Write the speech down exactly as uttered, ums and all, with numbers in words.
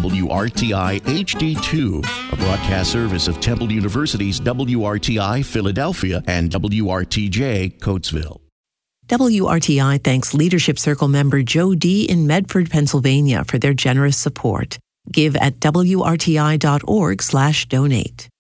W R T I H D two, a broadcast service of Temple University's W R T I Philadelphia and W R T J Coatesville. W R T I thanks Leadership Circle member Joe D. in Medford, Pennsylvania for their generous support. Give at W R T I dot org slash donate.